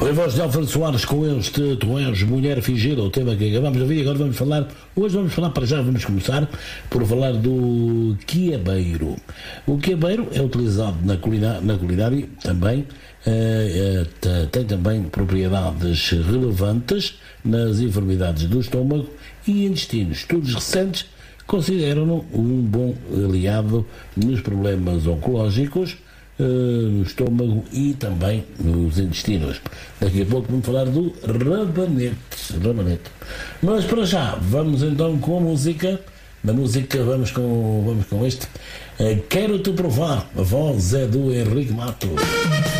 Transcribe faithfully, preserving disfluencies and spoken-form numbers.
Oi, voz de Alfredo Soares com este Tu és mulher fingida, o tema que acabamos de ouvir. Agora vamos falar, hoje vamos falar para já, vamos começar por falar do quiabeiro. O quiabeiro é utilizado na culinária, na culinária também, é, é, tem também propriedades relevantes nas enfermidades do estômago e intestinos. Estudos recentes consideram-no um bom aliado nos problemas oncológicos, no estômago e também nos intestinos. Daqui a pouco vamos falar do rabanete, rabanete. Mas para já, vamos então com a música. Na música vamos com, vamos com este. Quero-te provar. A voz é do Henrique Mato.